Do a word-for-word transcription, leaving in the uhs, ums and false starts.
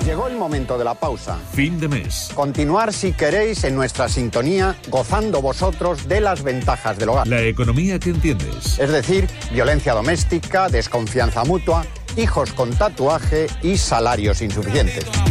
Llegó el momento de la pausa. Fin de mes. Continuar, si queréis, en nuestra sintonía, gozando vosotros de las ventajas del hogar. La economía que entiendes. Es decir, violencia doméstica, desconfianza mutua, hijos con tatuaje y salarios insuficientes.